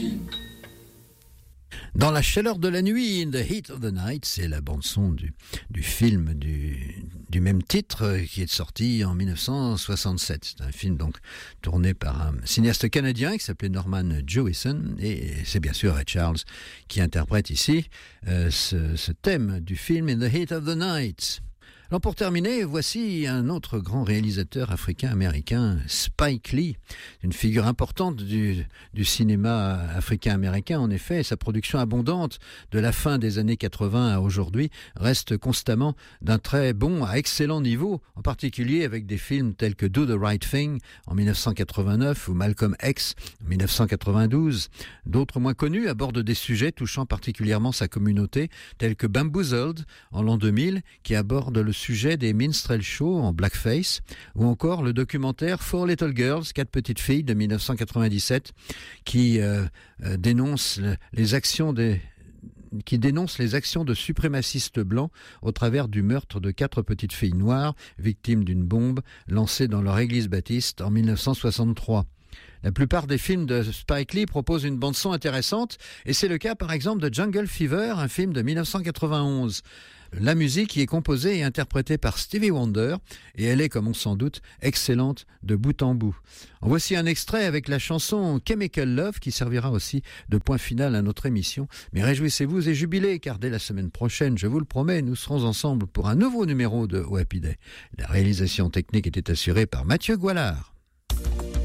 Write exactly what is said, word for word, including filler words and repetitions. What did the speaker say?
Dans la chaleur de la nuit, In the Heat of the Night, c'est la bande-son du, du film du, du même titre qui est sorti en dix-neuf cent soixante-sept. C'est un film donc tourné par un cinéaste canadien qui s'appelait Norman Jewison et c'est bien sûr Ray Charles qui interprète ici euh, ce, ce thème du film In the Heat of the Night. Alors pour terminer, voici un autre grand réalisateur africain-américain, Spike Lee, une figure importante du, du cinéma africain-américain. En effet, sa production abondante de la fin des années quatre-vingts à aujourd'hui reste constamment d'un très bon à excellent niveau, en particulier avec des films tels que Do the Right Thing en dix-neuf cent quatre-vingt-neuf ou Malcolm X en dix-neuf cent quatre-vingt-douze. D'autres moins connus abordent des sujets touchant particulièrement sa communauté, tels que Bamboozled en l'an deux mille, qui aborde le sujet des minstrel shows en blackface, ou encore le documentaire Four Little Girls, quatre petites filles de dix-neuf cent quatre-vingt-dix-sept, qui euh, euh, dénonce les actions des qui dénonce les actions de suprémacistes blancs au travers du meurtre de quatre petites filles noires victimes d'une bombe lancée dans leur église baptiste en dix-neuf cent soixante-trois. La plupart des films de Spike Lee proposent une bande-son intéressante, et c'est le cas par exemple de Jungle Fever, un film de dix-neuf cent quatre-vingt-onze. La musique y est composée et interprétée par Stevie Wonder, et elle est, comme on s'en doute, excellente de bout en bout. En voici un extrait avec la chanson Chemical Love, qui servira aussi de point final à notre émission. Mais réjouissez-vous et jubilez, car dès la semaine prochaine, je vous le promets, nous serons ensemble pour un nouveau numéro de Oh Happy Day. La réalisation technique était assurée par Mathieu Goualard.